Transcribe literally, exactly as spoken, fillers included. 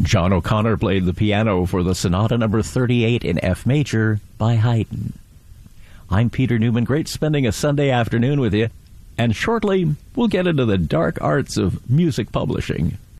John O'Connor played the piano for the Sonata number thirty-eight in F major by Haydn. I'm Peter Newman. Great spending a Sunday afternoon with you. And shortly, we'll get into the dark arts of music publishing.